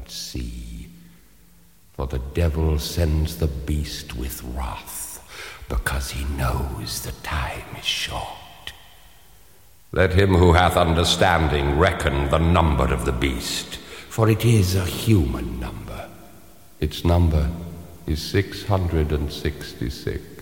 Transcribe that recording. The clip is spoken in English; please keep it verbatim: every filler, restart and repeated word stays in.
at sea. For the devil sends the beast with wrath, because he knows the time is short. Let him who hath understanding reckon the number of the beast, for it is a human number. Its number is six hundred and sixty-six.